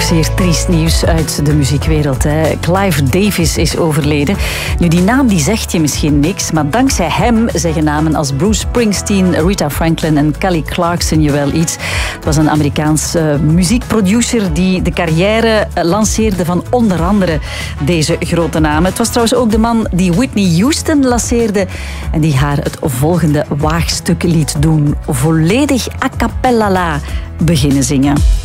zeer triest nieuws uit de muziekwereld. Hè. Clive Davis is overleden. Nu, die naam die zegt je misschien niks, maar dankzij hem zeggen namen als Bruce Springsteen, Rita Franklin en Kelly Clarkson je wel iets. Het was een Amerikaans muziekproducer die de carrière lanceerde van onder andere deze grote namen. Het was trouwens ook de man die Whitney Houston lanceerde en die haar het volgende waagstuk liet doen. Volledig a cappella beginnen zingen.